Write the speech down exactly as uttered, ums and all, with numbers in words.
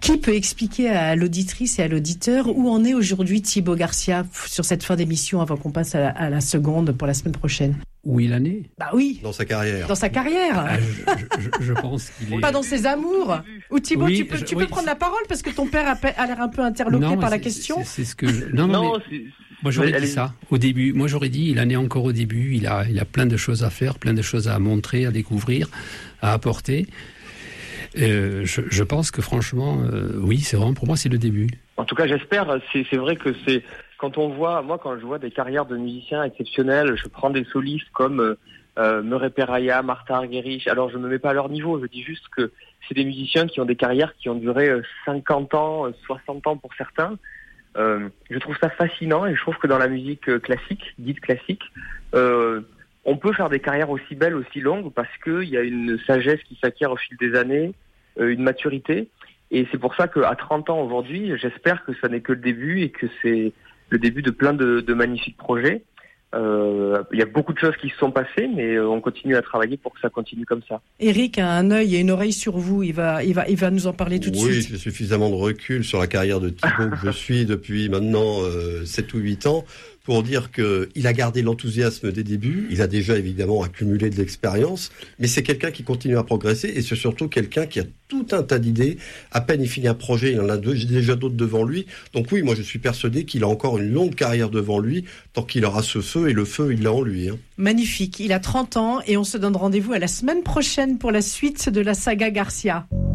Qui peut expliquer à l'auditrice et à l'auditeur où en est aujourd'hui Thibaut Garcia sur cette fin d'émission avant qu'on passe à la, à la seconde pour la semaine prochaine? Où il en est? Bah oui. Dans sa carrière. Dans sa carrière. Ah, je, je, je pense qu'il est... Pas dans ses amours. Ou Thibaut, oui, tu peux, je, tu oui, peux prendre la parole parce que ton père a, a l'air un peu interloqué non, par la c'est, question. C'est, c'est ce que je... Non, non, non mais... c'est... Moi j'aurais Allez. dit ça au début. Moi j'aurais dit il en est encore au début. Il a, il a plein de choses à faire, plein de choses à montrer, à découvrir, à apporter. Euh, je, je pense que franchement, euh, oui, c'est vraiment pour moi c'est le début. En tout cas, j'espère. C'est, c'est vrai que c'est quand on voit, moi, quand je vois des carrières de musiciens exceptionnelles, je prends des solistes comme euh, euh, Murray Peraya, Martha Argerich. Alors, je me mets pas à leur niveau. Je dis juste que c'est des musiciens qui ont des carrières qui ont duré cinquante ans, soixante ans pour certains. Euh, je trouve ça fascinant et je trouve que dans la musique classique, dite classique, euh, on peut faire des carrières aussi belles, aussi longues parce qu'il y a une sagesse qui s'acquiert au fil des années, euh, une maturité. Et c'est pour ça qu'à trente ans aujourd'hui, j'espère que ça n'est que le début et que c'est le début de plein de, de magnifiques projets. Euh, il y a beaucoup de choses qui se sont passées, mais on continue à travailler pour que ça continue comme ça. Eric a un œil et une oreille sur vous. Il va, il va, il va nous en parler tout de oui, suite. Oui, j'ai suffisamment de recul sur la carrière de Thibaut que je suis depuis maintenant euh, sept ou huit ans pour dire qu'il a gardé l'enthousiasme des débuts. Il a déjà évidemment accumulé de l'expérience, mais c'est quelqu'un qui continue à progresser et c'est surtout quelqu'un qui a tout un tas d'idées. À peine il finit un projet, il en a deux, déjà d'autres devant lui. Donc oui, moi je suis persuadé qu'il a encore une longue carrière devant lui tant qu'il aura ce feu, et le feu il l'a en lui. Hein. Magnifique, il a trente ans et on se donne rendez-vous à la semaine prochaine pour la suite de la saga Garcia.